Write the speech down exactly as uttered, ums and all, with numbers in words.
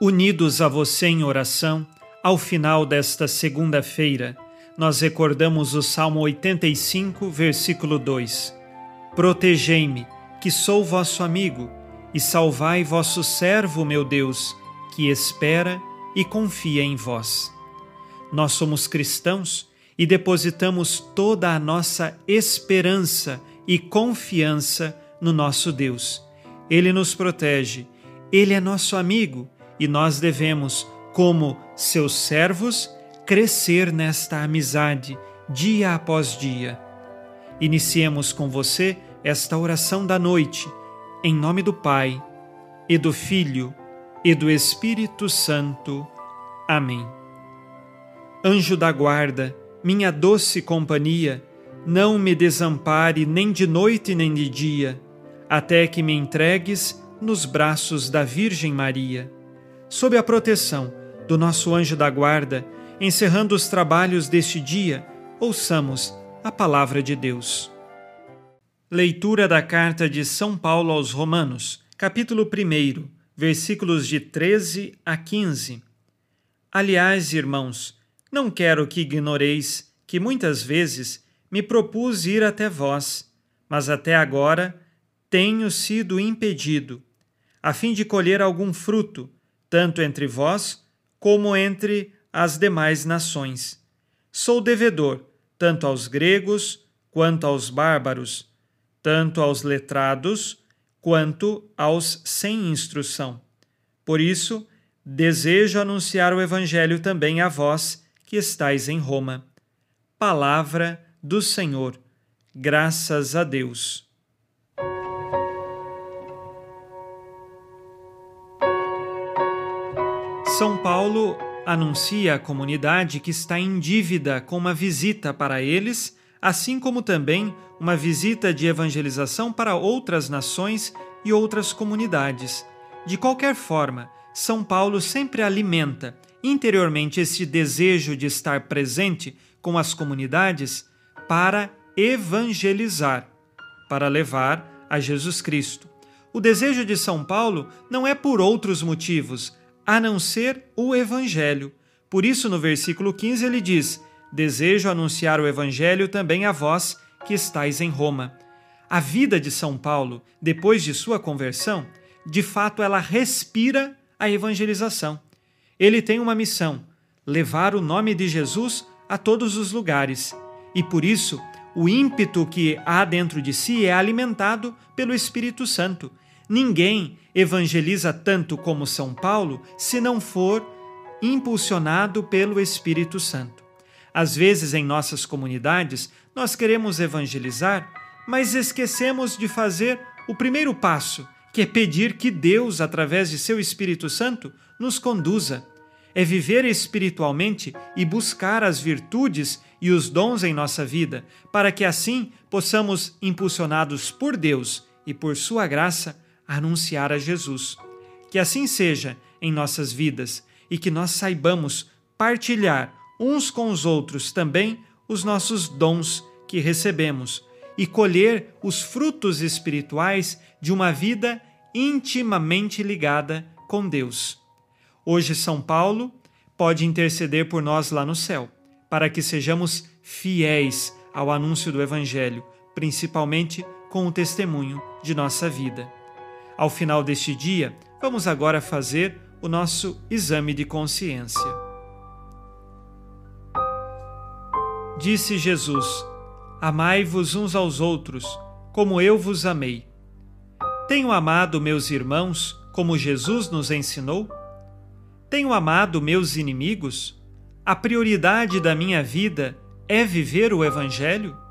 Unidos a você em oração, ao final desta segunda-feira, nós recordamos o Salmo oitenta e cinco, versículo dois. Protegei-me, que sou vosso amigo, e salvai vosso servo, meu Deus, que espera e confia em vós. Nós somos cristãos e depositamos toda a nossa esperança e confiança no nosso Deus. Ele nos protege, Ele é nosso amigo e nós devemos, como seus servos, crescer nesta amizade dia após dia. Iniciemos com você esta oração da noite, em nome do Pai, e do Filho, e do Espírito Santo. Amém. Anjo da guarda, minha doce companhia, não me desampare nem de noite nem de dia, até que me entregues nos braços da Virgem Maria. Sob a proteção do nosso anjo da guarda, encerrando os trabalhos deste dia, ouçamos a palavra de Deus. Leitura da carta de São Paulo aos Romanos, capítulo primeiro, versículos de treze a quinze. Aliás, irmãos, não quero que ignoreis que muitas vezes me propus ir até vós, mas até agora tenho sido impedido, a fim de colher algum fruto, tanto entre vós como entre as demais nações. Sou devedor, tanto aos gregos quanto aos bárbaros, tanto aos letrados quanto aos sem instrução. Por isso, desejo anunciar o Evangelho também a vós que estáis em Roma. Palavra do Senhor. Graças a Deus. São Paulo anuncia à comunidade que está em dívida com uma visita para eles, assim como também uma visita de evangelização para outras nações e outras comunidades. De qualquer forma, São Paulo sempre alimenta interiormente esse desejo de estar presente com as comunidades para evangelizar, para levar a Jesus Cristo. O desejo de São Paulo não é por outros motivos, a não ser o Evangelho. Por isso, no versículo quinze, ele diz: desejo anunciar o Evangelho também a vós que estáis em Roma. A vida de São Paulo, depois de sua conversão, de fato ela respira a evangelização. Ele tem uma missão: levar o nome de Jesus a todos os lugares. E por isso, o ímpeto que há dentro de si é alimentado pelo Espírito Santo. Ninguém evangeliza tanto como São Paulo se não for impulsionado pelo Espírito Santo. Às vezes, em nossas comunidades, nós queremos evangelizar, mas esquecemos de fazer o primeiro passo, que é pedir que Deus, através de seu Espírito Santo, nos conduza. É viver espiritualmente e buscar as virtudes e os dons em nossa vida, para que assim possamos, impulsionados por Deus e por sua graça, anunciar a Jesus. Que assim seja em nossas vidas e que nós saibamos partilhar uns com os outros também os nossos dons que recebemos e colher os frutos espirituais de uma vida intimamente ligada com Deus. Hoje, São Paulo pode interceder por nós lá no céu, para que sejamos fiéis ao anúncio do Evangelho, principalmente com o testemunho de nossa vida. Ao final deste dia, vamos agora fazer o nosso exame de consciência. Disse Jesus: amai-vos uns aos outros, como eu vos amei. Tenho amado meus irmãos, como Jesus nos ensinou? Tenho amado meus inimigos? A prioridade da minha vida é viver o Evangelho?